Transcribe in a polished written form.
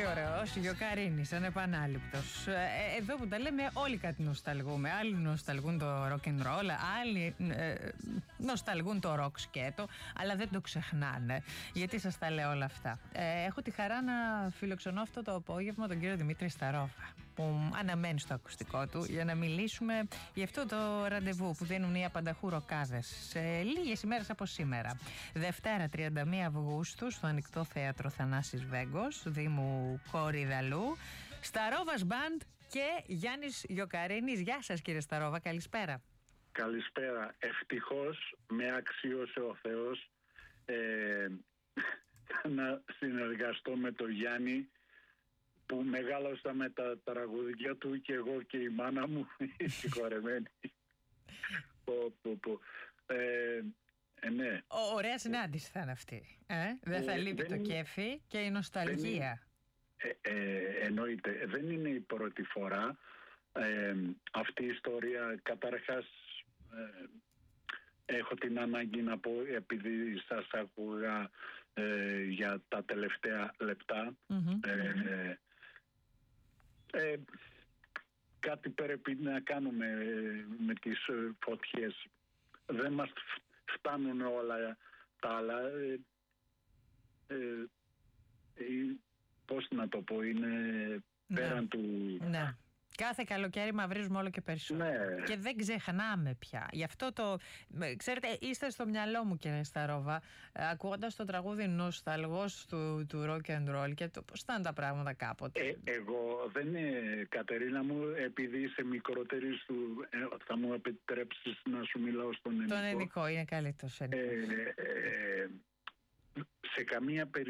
ωραίος, Γιοκαρίνης, ανεπανάληπτος. Εδώ που τα λέμε, όλοι κάτι νοσταλγούμε. Άλλοι νοσταλγούν το rock and roll, άλλοι νοσταλγούν το rock σκέτο, αλλά δεν το ξεχνάνε. Γιατί σας τα λέω όλα αυτά? Έχω τη χαρά να φιλοξενώ αυτό το απόγευμα τον κύριο Δημήτρη Σταρόβα, που αναμένει στο ακουστικό του για να μιλήσουμε για αυτό το ραντεβού που δίνουν οι απανταχού ροκάδες σε λίγες ημέρες από σήμερα. Δευτέρα 31 Αυγούστου στο Ανοιχτό Θέατρο Θανάσης Βέγκος, Δήμου Κορυδαλού, Σταρόβας Μπαντ και Γιάννης Γιοκαρίνης. Γεια σας κύριε Σταρόβα, καλησπέρα. Καλησπέρα. Ευτυχώς με αξίωσε ο Θεός να συνεργαστώ με τον Γιάννη, που μεγάλωσα με τα τραγουδιά του και εγώ και η μάνα μου, η συγχωρεμένη. Ναι. Ωραία συνάντηση θα είναι αυτή. Δεν θα λείπει το κέφι και η νοσταλγία. Εννοείται. Δεν είναι η πρώτη φορά. Αυτή η ιστορία, καταρχάς, έχω την ανάγκη να πω, επειδή σας άκουγα για τα τελευταία λεπτά, κάτι πρέπει να κάνουμε με τις φωτιές. Δεν μας φτάνουν όλα τα άλλα. Πώς να το πω, είναι πέραν του... Ναι. Κάθε καλοκαίρι μαυρίζουμε όλο και περισσότερο. Ναι. Και δεν ξεχνάμε πια. Γι' αυτό το. Ξέρετε, είστε στο μυαλό μου, κύριε Σταρόβα, ακούγοντας το τραγούδι Νοσταλγός του rock and roll και το πώς ήταν τα πράγματα κάποτε. Εγώ δεν είναι, Κατερίνα μου, επειδή είσαι μικρότερη, θα μου επιτρέψεις να σου μιλάω στον ελληνικό. Τον ελληνικό, είναι καλύτερος ελληνικός. Σε καμία περίπτωση